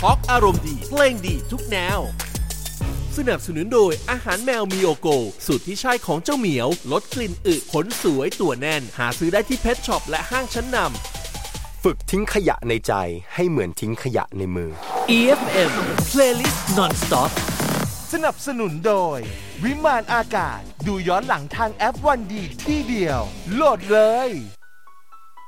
อล์กอารมณ์ดีเพลงดีทุกแนวสนับสนุนโดยอาหารแมวมิโอโกสูตรที่ใช่ของเจ้าเหมียวลดกลิ่นอึขนสวยตัวแน่นหาซื้อได้ที่เพทช็อปและห้างชั้นนำฝึกทิ้งขยะในใจให้เหมือนทิ้งขยะในมือ EFM Playlist Non-Stop สนับสนุนโดยวิมานอากาศดูย้อนหลังทางแอปวันดีที่เดียวโหลดเลย